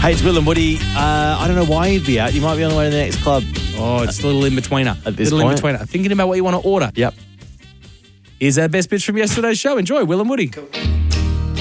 Hey, it's Will and Woody. I don't know why you'd be out. You might be on the way to the next club. Oh, it's a little in-betweener. At this point. In-betweener. Thinking about what you want to order. Yep. Here's our best bits from yesterday's show. Enjoy, Will and Woody. Cool.